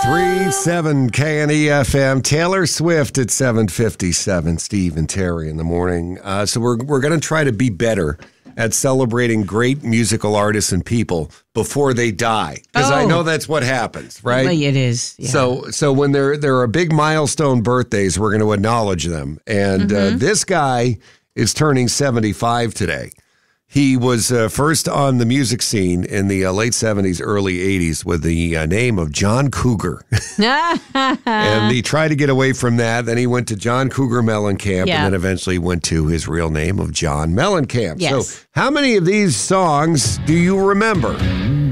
103.7 KNEFM. Taylor Swift at 7:57. Steve and Terry in the morning. So we're going to try to be better at celebrating great musical artists and people before they die, because I know that's what happens, right? Well, it is. Yeah. So when there are big milestone birthdays, we're going to acknowledge them. And this guy is turning 75 today. He was first on the music scene in the late 70s, early 80s with the name of John Cougar. And he tried to get away from that. Then he went to John Cougar Mellencamp and then eventually went to his real name of John Mellencamp. Yes. So how many of these songs do you remember?